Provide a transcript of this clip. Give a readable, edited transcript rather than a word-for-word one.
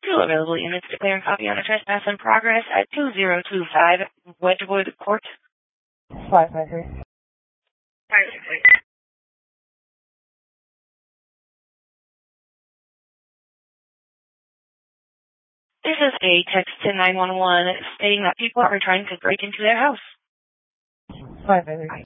Two available units declaring copy on a trespass in progress at 2025 Wedgwood Court. 553. 563. This is a text to 911 stating that people are trying to break into their house. 553.